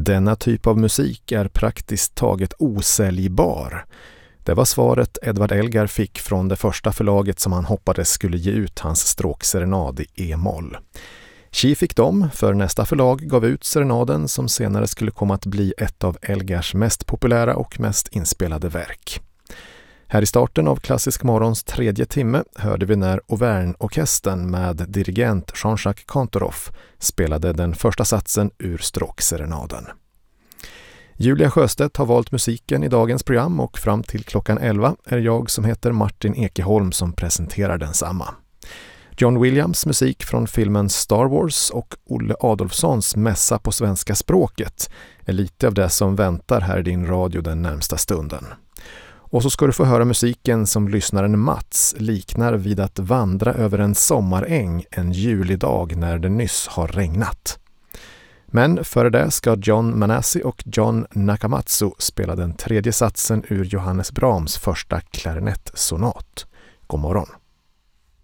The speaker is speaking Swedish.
Denna typ av musik är praktiskt taget osäljbar. Det var svaret Edvard Elgar fick från det första förlaget som han hoppades skulle ge ut hans stråkserenad i E-moll. Chi fick dem, för nästa förlag gav ut serenaden som senare skulle komma att bli ett av Elgars mest populära och mest inspelade verk. Här i starten av Klassisk morgons tredje timme hörde vi när Auvergne-orkestern med dirigent Jean-Jacques Kantorov spelade den första satsen ur stråkserenaden. Julia Sjöstedt har valt musiken i dagens program och fram till klockan 11 är jag som heter Martin Ekeholm som presenterar densamma. John Williams musik från filmen Star Wars och Olle Adolfssons mässa på svenska språket är lite av det som väntar här i din radio den närmsta stunden. Och så ska du få höra musiken som lyssnaren Mats liknar vid att vandra över en sommaräng en julidag när det nyss har regnat. Men före det ska John Manassi och John Nakamatsu spela den tredje satsen ur Johannes Brahms första klarinettsonat. God morgon!